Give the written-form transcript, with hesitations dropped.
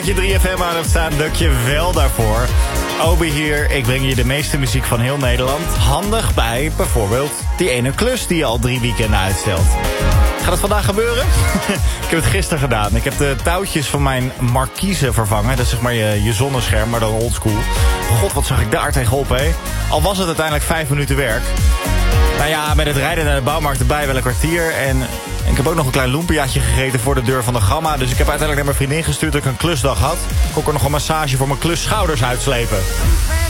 Je 3FM aan het staan, dank je wel daarvoor. Obi hier, ik breng je de meeste muziek van heel Nederland. Handig bij bijvoorbeeld die ene klus die je al 3 weekenden uitstelt. Gaat het vandaag gebeuren? Ik heb het gisteren gedaan. Ik heb de touwtjes van mijn markiezen vervangen. Dat is zeg maar je zonnescherm, maar dan oldschool. God, wat zag ik daar tegenop, hé. Al was het uiteindelijk 5 minuten werk. Nou ja, met het rijden naar de bouwmarkt erbij wel een kwartier. En ik heb ook nog een klein lumpiaatje gegeten voor de deur van de Gamma. Dus ik heb uiteindelijk naar mijn vriendin gestuurd dat ik een klusdag had. Ik kon ook nog een massage voor mijn klusschouders uitslepen.